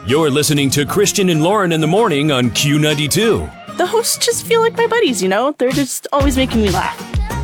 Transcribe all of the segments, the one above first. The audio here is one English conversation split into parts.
You're listening to Christian and Lauren in the morning on Q92. The hosts just feel like my buddies, you know? They're just always making me laugh.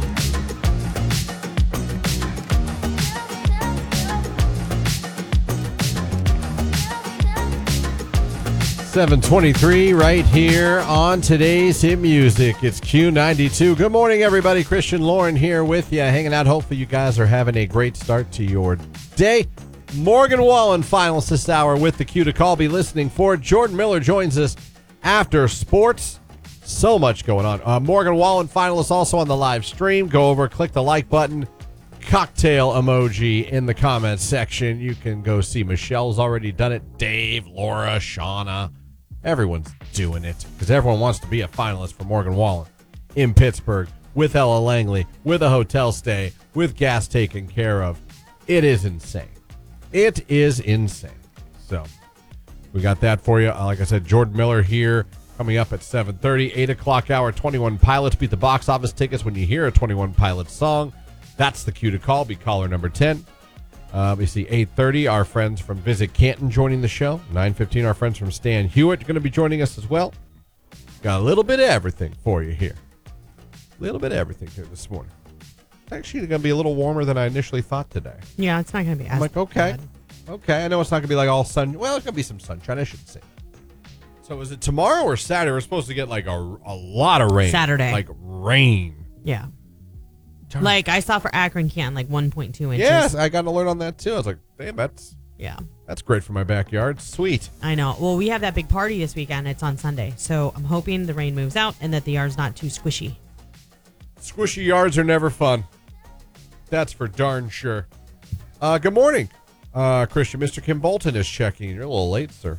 $7:23 right here on today's hit music. It's Q92. Good morning, everybody. Christian, Lauren here with you, hanging out. Hopefully you guys are having a great start to your day. Morgan Wallen finals this hour with the Q to call. Be listening for. Jordan Miller joins us after sports. So much going on. Morgan Wallen finalists also on the live stream. Go over, click the like button, cocktail emoji in the comments section. You can go see Michelle's already done it. Dave, Laura, Shauna. Everyone's doing it because everyone wants to be a finalist for Morgan Wallen in Pittsburgh with Ella Langley, with a hotel stay, with gas taken care of. It is insane. It is insane. So we got that for you. Like I said, Jordan Miller here coming up at 7:30, 8 o'clock hour. 21 Pilots beat the box office tickets when you hear a 21 Pilots song. That's the cue to call. Be caller number 10. We see 8:30, our friends from Visit Canton joining the show. 9:15, our friends from Stan Hewitt are going to be joining us as well. Got a little bit of everything for you here. A little bit of everything here this morning. It's actually going to be a little warmer than I initially thought today. Yeah, it's not going to be as I'm like, okay. bad. Okay, I know it's not going to be like all sun. Well, it's going to be some sunshine, I should say. So is it tomorrow or Saturday? We're supposed to get like a lot of rain. Saturday. Like rain. Yeah. Like I saw for Akron, Canton, like 1.2 inches. Yes, I got an alert on that too. I was like, damn, that's great for my backyard. Sweet. I know. Well, we have that big party this weekend. It's on Sunday. So I'm hoping the rain moves out and that the yard's not too squishy. Squishy yards are never fun. That's for darn sure. Good morning, Christian. Mr. Kim Bolton is checking. You're a little late, sir.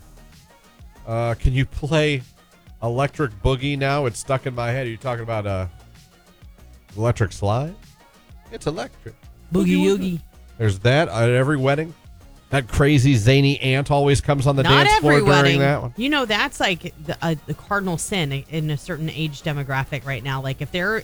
Can you play Electric Boogie now? It's stuck in my head. Are you talking about Electric Slide? It's electric. Boogie Oogie. There's that at every wedding. That crazy zany aunt always comes on the Not dance floor every during wedding. that one. You know, that's like the cardinal sin in a certain age demographic right now. Like if their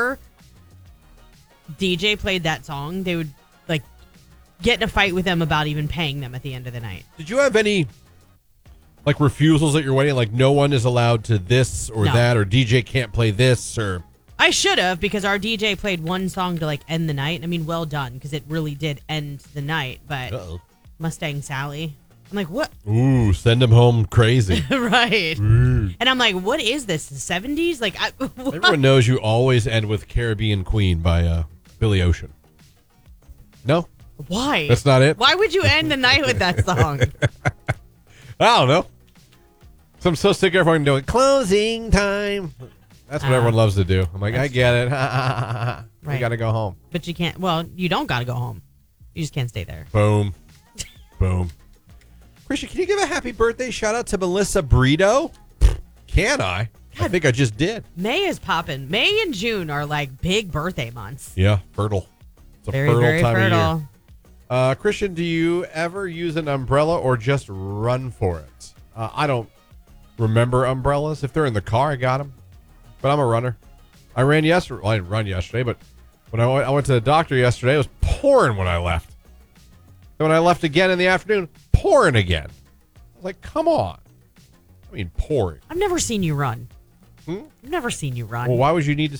DJ played that song, they would like get in a fight with them about even paying them at the end of the night. Did you have any like refusals at your wedding? Like no one is allowed to this or No. that, or DJ can't play this, or... I should have, because our DJ played one song to like end the night. I mean, well done, because it really did end the night. But Mustang Sally, I'm like, what? Ooh, send him home crazy. Right. And I'm like, what is this? The 70s? Like, Everyone knows you always end with Caribbean Queen by Billy Ocean. No? Why? That's not it? Why would you end the night with that song? I don't know. So I'm so sick of everyone doing closing time. That's what everyone loves to do. I'm like, I get it. Right. You got to go home. But you can't. Well, you don't got to go home. You just can't stay there. Boom. Boom. Christian, can you give a happy birthday shout out to Melissa Brito? Can I? I think I just did. May is popping. May and June are like big birthday months. Yeah, fertile. It's a Very, fertile very time fertile. of year. Christian, do you ever use an umbrella or just run for it? I don't remember umbrellas. If they're in the car, I got them. But I'm a runner. I ran yesterday. Well, I didn't run yesterday, but when I went to the doctor yesterday, it was pouring when I left. And when I left again in the afternoon, pouring again. I was like, come on. I mean, pouring. I've never seen you run. I've never seen you run. Well, why would you need to